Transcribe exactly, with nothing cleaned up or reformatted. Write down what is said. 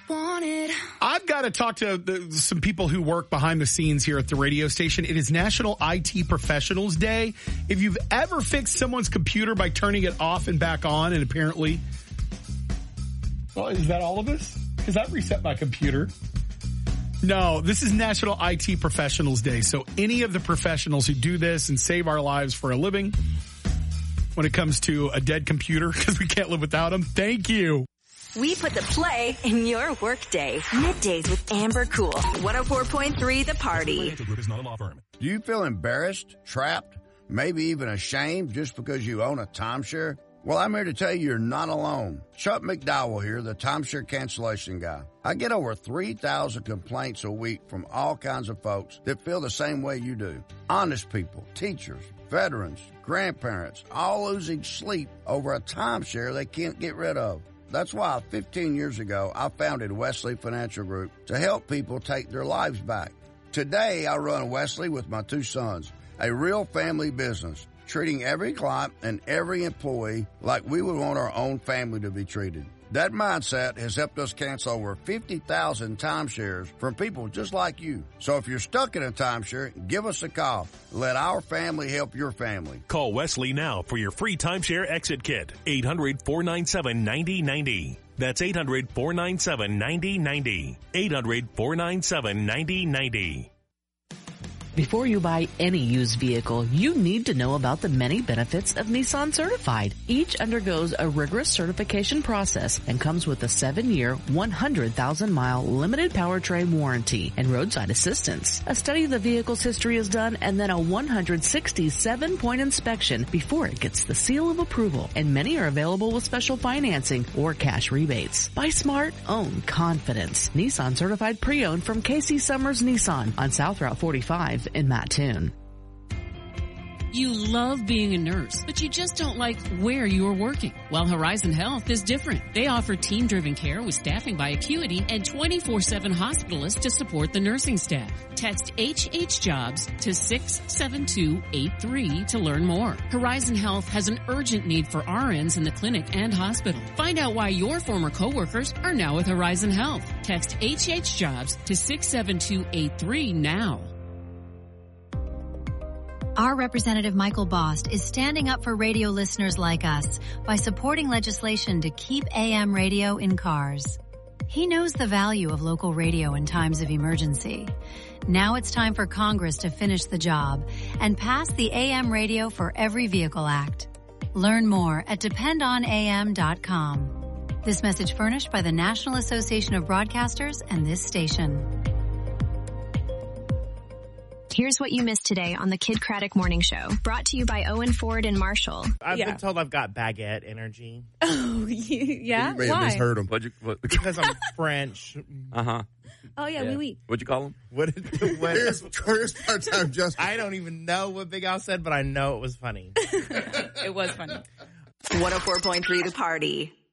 wanted. I've got to talk to the, some people who work behind the scenes here at the radio station. It is National I T Professionals Day. If you've ever fixed someone's computer by turning it off and back on, and apparently, well, is that all of us? Because that reset my computer. No, this is National I T Professionals Day. So any of the professionals who do this and save our lives for a living, when it comes to a dead computer, because we can't live without them, thank you. We put the play in your workday. Middays with Amber Cool. one oh four point three The Party. Do you feel embarrassed, trapped, maybe even ashamed just because you own a timeshare? Well, I'm here to tell you you're not alone. Chuck McDowell here, the timeshare cancellation guy. I get over three thousand complaints a week from all kinds of folks that feel the same way you do. Honest people, teachers, veterans, grandparents, all losing sleep over a timeshare they can't get rid of. That's why fifteen years ago, I founded Wesley Financial Group to help people take their lives back. Today, I run Wesley with my two sons, a real family business, treating every client and every employee like we would want our own family to be treated. That mindset has helped us cancel over fifty thousand timeshares from people just like you. So if you're stuck in a timeshare, give us a call. Let our family help your family. Call Wesley now for your free timeshare exit kit. eight hundred, four nine seven, nine oh nine oh. That's eight hundred, four nine seven, nine oh nine oh. eight hundred, four nine seven, nine oh nine oh. Before you buy any used vehicle, you need to know about the many benefits of Nissan Certified. Each undergoes a rigorous certification process and comes with a seven-year, one hundred thousand mile limited powertrain warranty and roadside assistance. A study of the vehicle's history is done and then a one hundred sixty-seven point inspection before it gets the seal of approval, and many are available with special financing or cash rebates. Buy smart, own confidence. Nissan Certified Pre-Owned from Casey Summers Nissan on South Route forty-five in Mattoon. You love being a nurse, but you just don't like where you are working. Well, Horizon Health is different. They offer team-driven care with staffing by Acuity and twenty-four seven hospitalists to support the nursing staff. Text H H Jobs to six seven two eight three to learn more. Horizon Health has an urgent need for R Ns in the clinic and hospital. Find out why your former coworkers are now with Horizon Health. Text H H Jobs to six seven two eight three now. Our Representative Michael Bost is standing up for radio listeners like us by supporting legislation to keep A M radio in cars. He knows the value of local radio in times of emergency. Now it's time for Congress to finish the job and pass the A M Radio for Every Vehicle Act. Learn more at depend on A M dot com. This message furnished by the National Association of Broadcasters and this station. Here's what you missed today on the Kid Craddock Morning Show. Brought to you by Owen Ford and Marshall. I've yeah. been told I've got baguette energy. Oh, yeah? You may Why? have misheard him. What'd you, what? Because I'm French. Uh-huh. Oh, yeah, yeah. oui, oui. What'd you call him? What, what, here's, here's part-time Justin. I don't even know what Big Al said, but I know it was funny. It was funny. one oh four point three The Party.